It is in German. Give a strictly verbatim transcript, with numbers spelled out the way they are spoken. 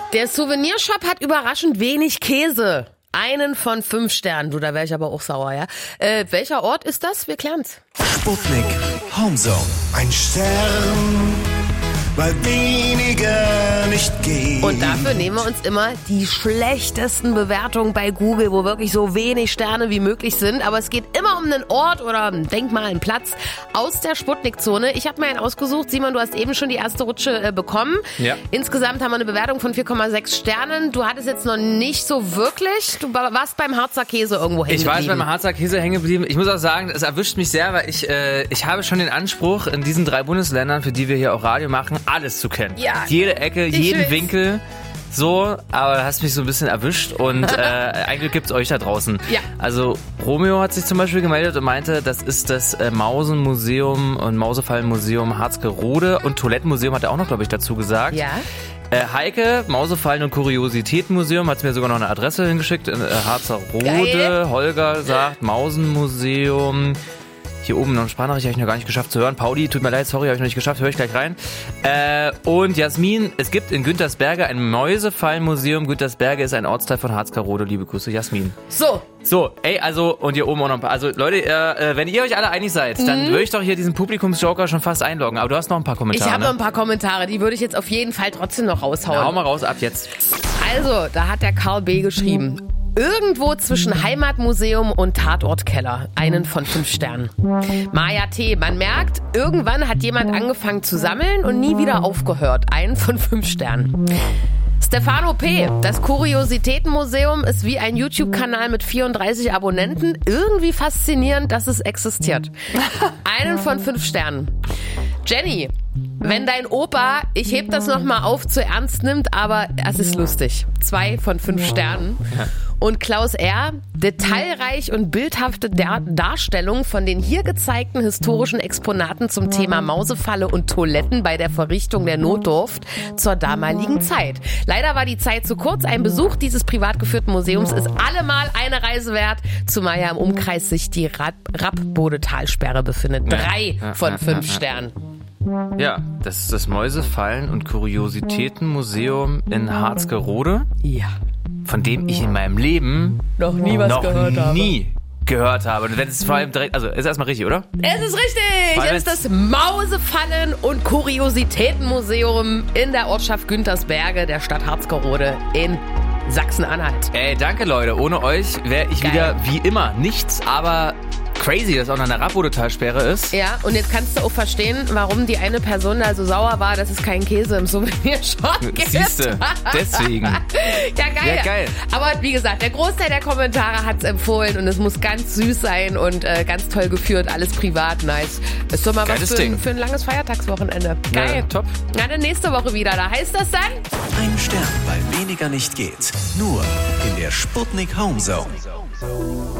Der Souvenirshop hat überraschend wenig Käse. Einen von fünf Sternen. Du, da wäre ich aber auch sauer, ja. Äh, welcher Ort ist das? Wir klären's. Sputnik Homezone. Ein Stern, weil weniger nicht geht. Und dafür nehmen wir uns immer die schlechtesten Bewertungen bei Google, wo wirklich so wenig Sterne wie möglich sind. Aber es geht immer um einen Ort oder ein Denkmal, einen Platz aus der Sputnik-Zone. Ich habe mir einen ausgesucht. Simon, du hast eben schon die erste Rutsche äh, bekommen. Ja. Insgesamt haben wir eine Bewertung von vier Komma sechs Sternen. Du hattest jetzt noch nicht so wirklich. Du warst beim Harzer Käse irgendwo hängen Ich war geblieben. beim Harzer Käse hängen geblieben. Ich muss auch sagen, es erwischt mich sehr, weil ich, äh, ich habe schon den Anspruch, in diesen drei Bundesländern, für die wir hier auch Radio machen, alles zu kennen. Ja. Jede Ecke, Ich jeden will's. Winkel. So, aber du hast mich so ein bisschen erwischt und äh, eigentlich gibt's euch da draußen. Ja. Also Romeo hat sich zum Beispiel gemeldet und meinte, das ist das äh, Mausenmuseum und Mausefallenmuseum Harzgerode und Toilettenmuseum hat er auch noch, glaube ich, dazu gesagt. Ja. Äh, Heike, Mausefallen- und Kuriositätenmuseum, hat mir sogar noch eine Adresse hingeschickt in äh, Harzerode. Geil. Holger sagt Mausenmuseum. Hier oben noch eine Sprachnachricht, habe ich noch gar nicht geschafft zu hören. Pauli, tut mir leid, sorry, habe ich noch nicht geschafft, höre ich gleich rein. Äh, und Jasmin, es gibt in Güntersberge ein Mäusefallenmuseum. Güntersberge ist ein Ortsteil von Harzgerode. Liebe Grüße, Jasmin. So. So, ey, also, und hier oben auch noch ein paar. Also, Leute, äh, wenn ihr euch alle einig seid, dann würde ich doch hier diesen Publikumsjoker schon fast einloggen. Aber du hast noch ein paar Kommentare. Ich habe noch ne? ein paar Kommentare, die würde ich jetzt auf jeden Fall trotzdem noch raushauen. Na, hau mal raus, ab jetzt. Also, da hat der Karl B. geschrieben. Irgendwo zwischen Heimatmuseum und Tatortkeller. Einen von fünf Sternen. Maja T. Man merkt, irgendwann hat jemand angefangen zu sammeln und nie wieder aufgehört. Einen von fünf Sternen. Stefano P. Das Kuriositätenmuseum ist wie ein YouTube-Kanal mit vierunddreißig Abonnenten. Irgendwie faszinierend, dass es existiert. Einen von fünf Sternen. Jenny, wenn dein Opa, ich heb das nochmal auf, zu ernst nimmt, aber es ist lustig. Zwei von fünf Sternen. Und Klaus R., detailreich und bildhafte Dar- Darstellung von den hier gezeigten historischen Exponaten zum Thema Mausefalle und Toiletten bei der Verrichtung der Notdurft zur damaligen Zeit. Leider war die Zeit zu kurz. Ein Besuch dieses privat geführten Museums ist allemal eine Reise wert, zumal ja im Umkreis sich die Rapp-Bodetalsperre befindet. Drei Ja, von ja, fünf ja, ja. Sternen. Ja, das ist das Mäusefallen- und Kuriositätenmuseum in Harzgerode, Ja. von dem ich in meinem Leben Noch nie was noch gehört habe. nie gehört habe. Und wenn es vor allem direkt, also ist erstmal richtig, oder? Es ist richtig! Weil Es ist das Mausefallen- und Kuriositätenmuseum in der Ortschaft Güntersberge der Stadt Harzgerode in Sachsen-Anhalt. Ey, danke Leute. Ohne euch wäre ich Geil. wieder wie immer nichts, aber crazy, dass auch noch eine Rapp-Bodetalsperre ist. Ja, und jetzt kannst du auch verstehen, warum die eine Person da so sauer war, dass es keinen Käse im Souvenirshop gibt. Siehste, deswegen. Ja, geil. Ja, geil. Aber wie gesagt, der Großteil der Kommentare hat es empfohlen und es muss ganz süß sein und äh, ganz toll geführt, alles privat, nice. Ist doch mal Geiles was für, ein- Ding. für ein langes Feiertagswochenende. Geil. Ja, top. Na, dann nächste Woche wieder. Da heißt das dann... Ein Stern, weil weniger nicht geht. Nur in der Sputnik Homezone.